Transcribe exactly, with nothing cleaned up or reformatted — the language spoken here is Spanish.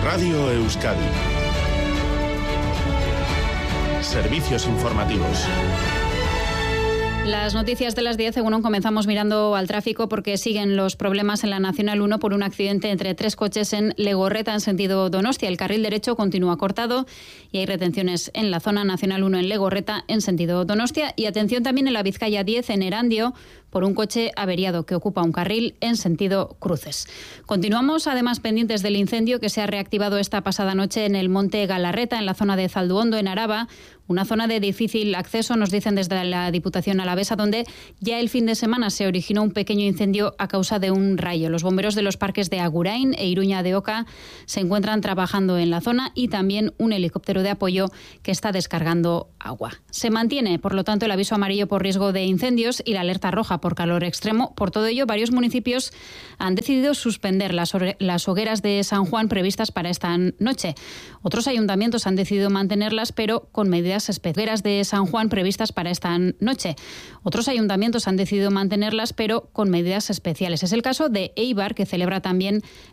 Radio Euskadi. Servicios informativos. Las noticias de las diez, según comenzamos mirando al tráfico porque siguen los problemas en la Nacional uno por un accidente entre tres coches en Legorreta en sentido Donostia. El carril derecho continúa cortado y hay retenciones en la zona Nacional uno en Legorreta en sentido Donostia. Y atención también en la Vizcaya diez en Erandio por un coche averiado que ocupa un carril en sentido cruces. Continuamos además pendientes del incendio que se ha reactivado esta pasada noche en el Monte Galarreta, en la zona de Zalduondo, en Araba. Una zona de difícil acceso, nos dicen desde la Diputación Alavesa, donde ya el fin de semana se originó un pequeño incendio a causa de un rayo. Los bomberos de los parques de Agurain e Iruña de Oca se encuentran trabajando en la zona y también un helicóptero de apoyo que está descargando agua. Se mantiene, por lo tanto, el aviso amarillo por riesgo de incendios y la alerta roja por calor extremo. Por todo ello, varios municipios han decidido suspender las, las hogueras de San Juan previstas para esta noche. Otros ayuntamientos han decidido mantenerlas, pero con medidas especiales de San Juan previstas para esta noche. Otros ayuntamientos han decidido mantenerlas, pero con medidas especiales. Es el caso de Eibar, que celebra también